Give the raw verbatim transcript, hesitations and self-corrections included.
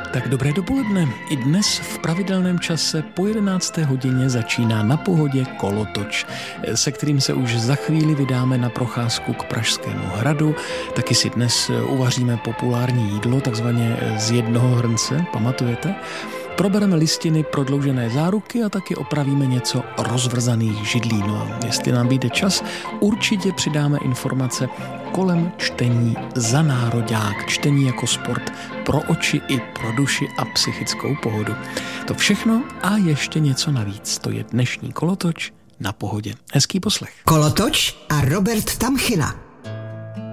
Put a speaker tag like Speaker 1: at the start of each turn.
Speaker 1: Tak dobré dopoledne. I dnes v pravidelném čase po jedenácté hodině začíná Na pohodě kolotoč, se kterým se už za chvíli vydáme na procházku k Pražskému hradu. Taky si dnes uvaříme populární jídlo, takzvaně z jednoho hrnce, pamatujete? Probereme listiny prodloužené záruky a taky opravíme něco rozvrzaných židlí. No a jestli nám vyjde čas, určitě přidáme informace kolem čtení za nároďák, čtení jako sport pro oči i pro duši a psychickou pohodu. To všechno a ještě něco navíc. To je dnešní kolotoč Na pohodě. Hezký poslech.
Speaker 2: Kolotoč a Robert Tamchyna.